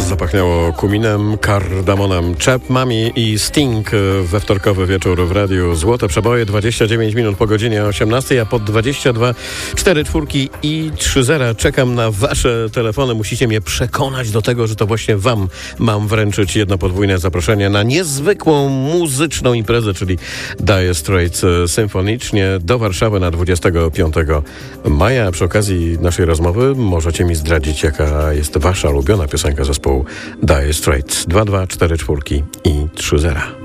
Zapachniało kuminem, kardamonem, Chapmami i Sting we wtorkowy wieczór w radiu Złote Przeboje. 29 minut po godzinie 18, a po 22 4 czwórki i 3-0 czekam na wasze telefony. Musicie mnie przekonać do tego, że to właśnie wam mam wręczyć jedno podwójne zaproszenie na niezwykłą muzyczną imprezę, czyli Dire Straits symfonicznie do Warszawy na 25 maja. Przy okazji naszej rozmowy możecie mi zdradzić, jaka jest wasza ulubiona piosenka zespołu Dire Straits. 2, 2, 4 czwórki i 3-0.